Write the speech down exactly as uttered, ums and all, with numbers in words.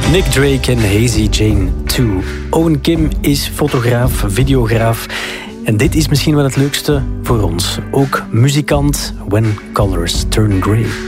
Nick Drake en Hazy Jane twee. Owen Kim is fotograaf, videograaf. En dit is misschien wel het leukste voor ons. Ook muzikant When Colors Turn Grey.